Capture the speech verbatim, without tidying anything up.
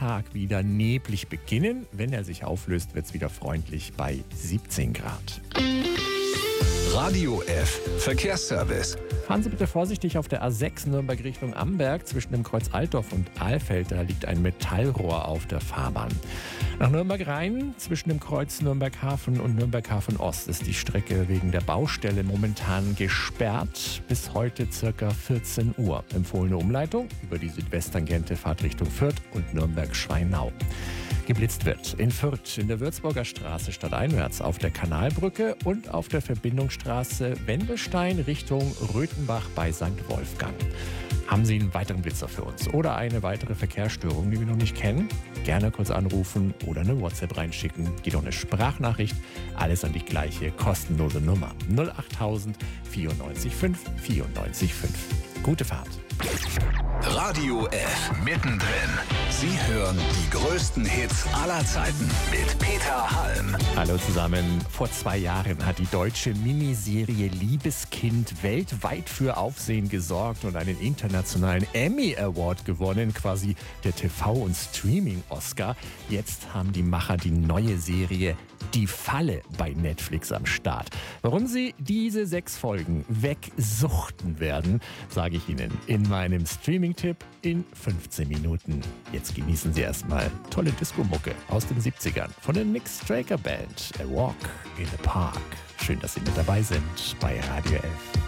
Tag wieder neblig beginnen. Wenn er sich auflöst, wird es wieder freundlich bei siebzehn Grad. Radio F Verkehrsservice. Fahren Sie bitte vorsichtig auf der A sechs Nürnberg Richtung Amberg. Zwischen dem Kreuz Altdorf und Ahlfeld, da liegt ein Metallrohr auf der Fahrbahn. Nach Nürnberg Rhein, zwischen dem Kreuz Nürnberg Hafen und Nürnberg Hafen Ost, ist die Strecke wegen der Baustelle momentan gesperrt. Bis heute ca. vierzehn Uhr. Empfohlene Umleitung über die Südwesttangente Fahrtrichtung Fürth und Nürnberg-Schweinau. Geblitzt wird in Fürth, in der Würzburger Straße stadteinwärts, auf der Kanalbrücke und auf der Verbindungsstraße Wendelstein Richtung Röthenbach bei Sankt Wolfgang. Haben Sie einen weiteren Blitzer für uns oder eine weitere Verkehrsstörung, die wir noch nicht kennen? Gerne kurz anrufen oder eine WhatsApp reinschicken. Geht auch eine Sprachnachricht. Alles an die gleiche kostenlose Nummer. null achttausend vierundneunzig fünf vierundneunzig fünf. Gute Fahrt. Radio F mittendrin. Sie hören die größten Hits aller Zeiten mit Peter Halm. Hallo zusammen. Vor zwei Jahren hat die deutsche Miniserie Liebeskind weltweit für Aufsehen gesorgt und einen internationalen Emmy Award gewonnen, quasi der T V- und Streaming-Oscar. Jetzt haben die Macher die neue Serie Die Falle bei Netflix am Start. Warum sie diese sechs Folgen wegsuchten werden, sage ich Ihnen in meinem Streaming-Tipp in fünfzehn Minuten. Jetzt genießen Sie erstmal tolle Disco-Mucke aus den siebzigern von der Nick Straker Band, A Walk in the Park. Schön, dass Sie mit dabei sind bei Radio F.